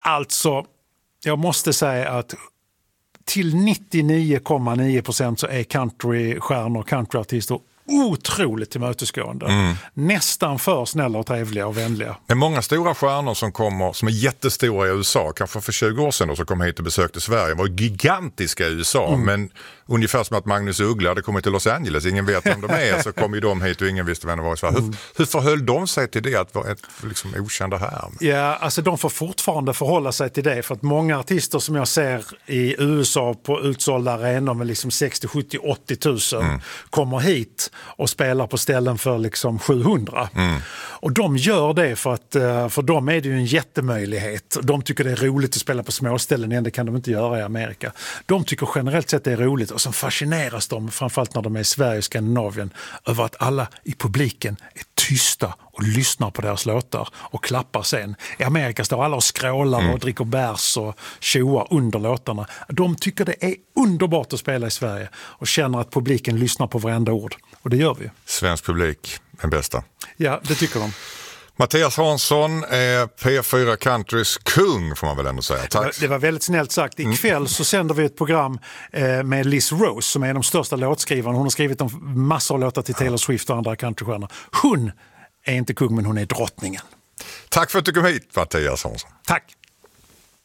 Alltså, jag måste säga att till 99,9% så är countrystjärnor, countryartister otroligt tillmötesgående. Nästan för snälla och trevliga och vänliga. Det är många stora stjärnor som är jättestora i USA. Kanske för 20 år sedan då, så kom hit och besökte Sverige. De var gigantiska i USA, men ungefär som att Magnus Uggla hade kommit till Los Angeles. Ingen vet vem de är, så kom ju de hit och ingen visste vem det var i Sverige. Hur förhöll de sig till det att vara ett liksom okända här? Ja, alltså de får fortfarande förhålla sig till det, för att många artister som jag ser i USA på utsålda arenor med liksom 60, 70, 80 000 kommer hit och spelar på ställen för liksom 700. Och de gör det för dem är det ju en jättemöjlighet. De tycker det är roligt att spela på småställen igen, det kan de inte göra i Amerika. De tycker generellt sett det är roligt, och så fascineras de, framförallt när de är i Sverige och Skandinavien, över att alla i publiken är tysta och lyssnar på deras låtar och klappar sen. I Amerika står alla och skrålar och dricker bärs och tjoar under låtarna. De tycker det är underbart att spela i Sverige och känner att publiken lyssnar på varenda ord. Och det gör vi. Svensk publik är bästa. Ja, det tycker de. Mattias Hansson är P4 Countrys kung, får man väl ändå säga. Tack. Det var väldigt snällt sagt. Ikväll så sänder vi ett program med Liz Rose, som är de största låtskrivarna. Hon har skrivit massor av låtar till Taylor Swift och andra countrystjärnor. Hon är inte kung, men hon är drottningen. Tack för att du kom hit, Mattias Hansson. Tack.